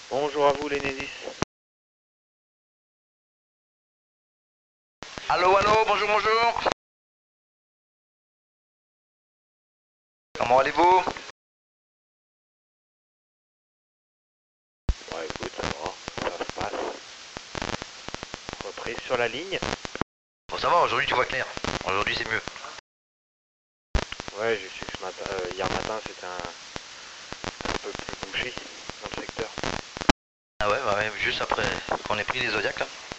Bonjour à vous les Nésis. Allô, allô, bonjour, bonjour. Comment allez-vous? Ouais écoute, ça va, ça se passe. Reprise sur la ligne. Bon, ça va, aujourd'hui tu vois clair. Aujourd'hui c'est mieux. Ouais, je sais que hier matin c'était un peu plus bouché dans le secteur. Ah ouais, bah ouais, juste après qu'on ait pris les Zodiacs là.